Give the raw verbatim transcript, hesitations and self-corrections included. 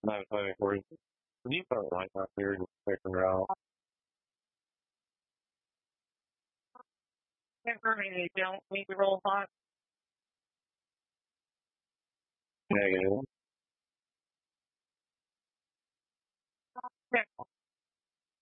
nine twenty-four. You don't like that here, just figure her out. Information, don't need to roll hot. Negative.